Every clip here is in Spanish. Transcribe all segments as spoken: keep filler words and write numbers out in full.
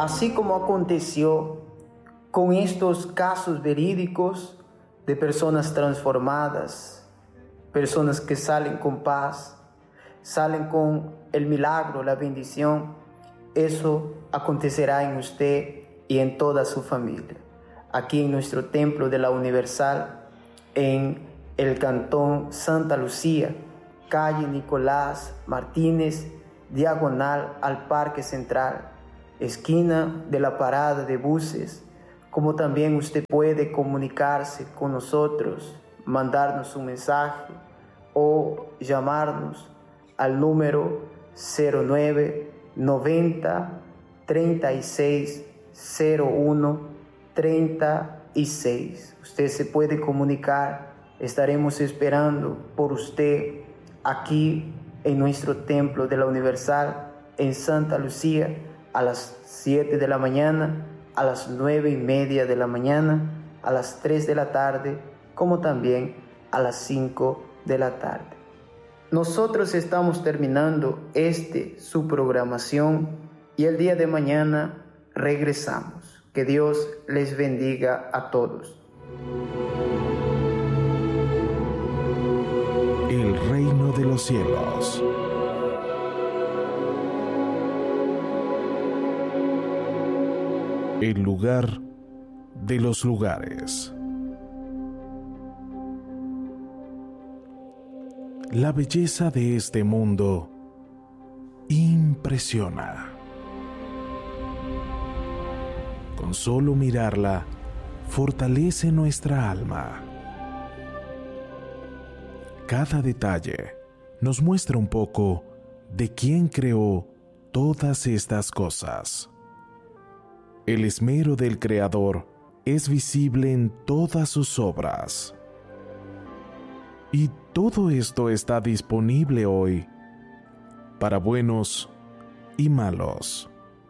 así como aconteció con estos casos verídicos de personas transformadas, personas que salen con paz, salen con el milagro, la bendición, eso acontecerá en usted y en toda su familia. Aquí en nuestro Templo de la Universal, en el Cantón Santa Lucía, calle Nicolás Martínez, diagonal al Parque Central, esquina de la parada de buses. Como también usted puede comunicarse con nosotros, mandarnos un mensaje o llamarnos al número cero nueve noventa treinta y seis cero uno treinta y seis. Usted se puede comunicar, estaremos esperando por usted aquí en nuestro Templo de la Universal en Santa Lucía a las siete de la mañana, a las nueve y media de la mañana, a las tres de la tarde, como también a las cinco de la tarde. Nosotros estamos terminando este su programación y el día de mañana regresamos. Que Dios les bendiga a todos. El reino de los cielos. El lugar de los lugares. La belleza de este mundo impresiona. Con solo mirarla, fortalece nuestra alma. Cada detalle nos muestra un poco de quién creó todas estas cosas. El esmero del Creador es visible en todas sus obras. Y todo esto está disponible hoy para buenos y malos.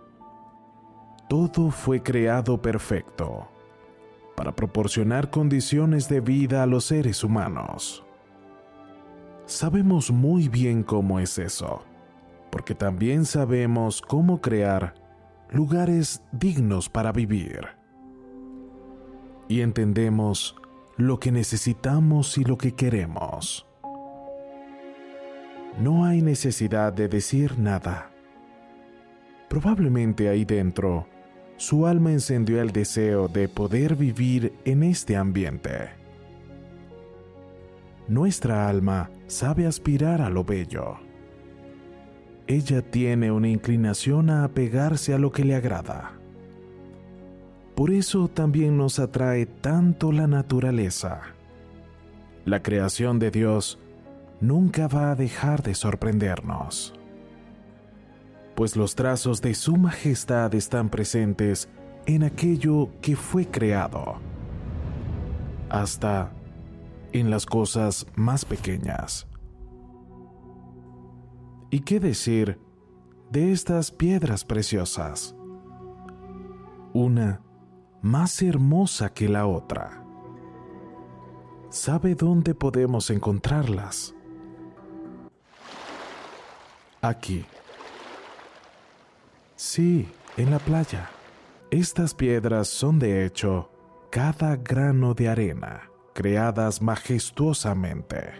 Todo fue creado perfecto para proporcionar condiciones de vida a los seres humanos. Sabemos muy bien cómo es eso, porque también sabemos cómo crear lugares dignos para vivir. Y entendemos lo que necesitamos y lo que queremos. No hay necesidad de decir nada. Probablemente ahí dentro, su alma encendió el deseo de poder vivir en este ambiente. Nuestra alma sabe aspirar a lo bello. Ella tiene una inclinación a apegarse a lo que le agrada. Por eso también nos atrae tanto la naturaleza. La creación de Dios nunca va a dejar de sorprendernos, pues los trazos de su majestad están presentes en aquello que fue creado, hasta en las cosas más pequeñas. ¿Y qué decir de estas piedras preciosas? Una más hermosa que la otra. ¿Sabe dónde podemos encontrarlas? Aquí. Sí, en la playa. Estas piedras son de hecho cada grano de arena, creadas majestuosamente.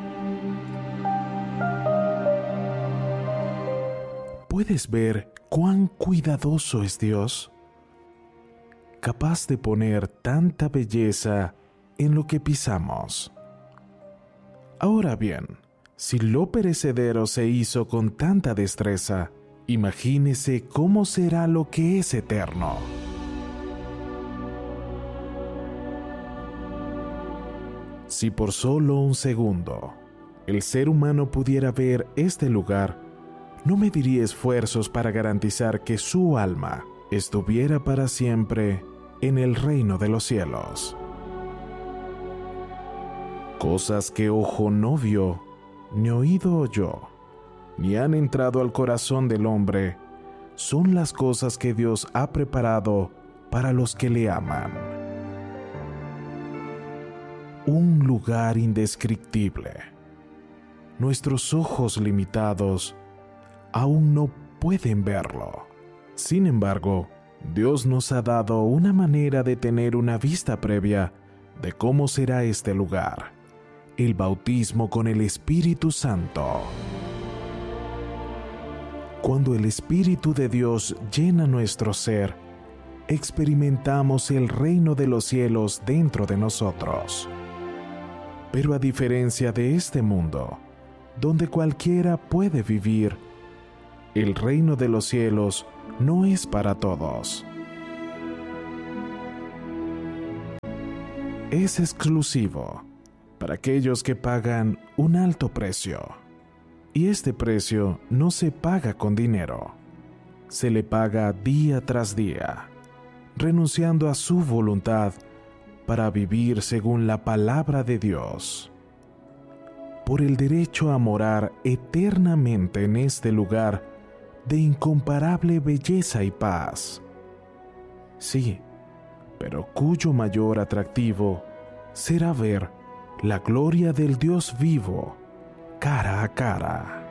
¿Puedes ver cuán cuidadoso es Dios? Capaz de poner tanta belleza en lo que pisamos. Ahora bien, si lo perecedero se hizo con tanta destreza, imagínese cómo será lo que es eterno. Si por solo un segundo el ser humano pudiera ver este lugar, no mediría esfuerzos para garantizar que su alma estuviera para siempre en el reino de los cielos. Cosas que ojo no vio, ni oído oyó, ni han entrado al corazón del hombre, son las cosas que Dios ha preparado para los que le aman. Un lugar indescriptible. Nuestros ojos limitados aún no pueden verlo. Sin embargo, Dios nos ha dado una manera de tener una vista previa de cómo será este lugar, el bautismo con el Espíritu Santo. Cuando el Espíritu de Dios llena nuestro ser, experimentamos el reino de los cielos dentro de nosotros. Pero a diferencia de este mundo, donde cualquiera puede vivir, el reino de los cielos no es para todos. Es exclusivo para aquellos que pagan un alto precio. Y este precio no se paga con dinero. Se le paga día tras día, renunciando a su voluntad para vivir según la palabra de Dios. Por el derecho a morar eternamente en este lugar de incomparable belleza y paz. Sí, pero cuyo mayor atractivo será ver la gloria del Dios vivo cara a cara.